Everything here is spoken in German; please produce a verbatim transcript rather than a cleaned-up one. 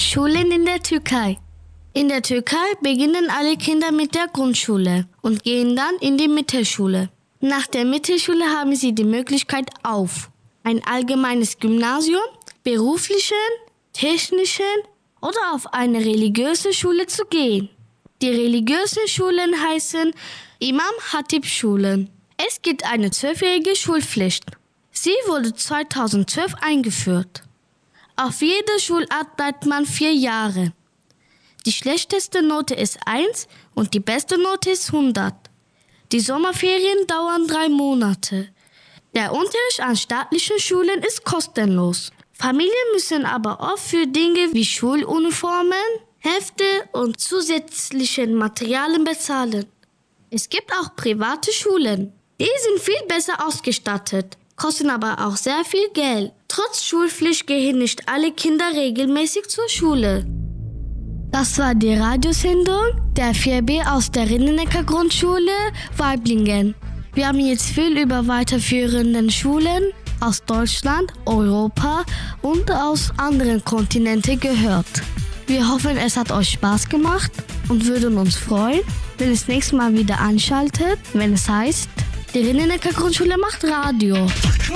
Schulen in der Türkei. In der Türkei beginnen alle Kinder mit der Grundschule und gehen dann in die Mittelschule. Nach der Mittelschule haben sie die Möglichkeit auf ein allgemeines Gymnasium, beruflichen, technischen oder auf eine religiöse Schule zu gehen. Die religiösen Schulen heißen Imam Hatip Schulen. Es gibt eine zwölfjährige Schulpflicht. Sie wurde zweitausendzwölf eingeführt. Auf jeder Schulart bleibt man vier Jahre. Die schlechteste Note ist eins und die beste Note ist hundert. Die Sommerferien dauern drei Monate. Der Unterricht an staatlichen Schulen ist kostenlos. Familien müssen aber oft für Dinge wie Schuluniformen, Hefte und zusätzliche Materialien bezahlen. Es gibt auch private Schulen. Die sind viel besser ausgestattet, kosten aber auch sehr viel Geld. Trotz Schulpflicht gehen nicht alle Kinder regelmäßig zur Schule. Das war die Radiosendung der vier B aus der Rinnenecker Grundschule Waiblingen. Wir haben jetzt viel über weiterführende Schulen aus Deutschland, Europa und aus anderen Kontinenten gehört. Wir hoffen, es hat euch Spaß gemacht und würden uns freuen, wenn ihr das nächste Mal wieder einschaltet, wenn es heißt, die Rinnenecker Grundschule macht Radio.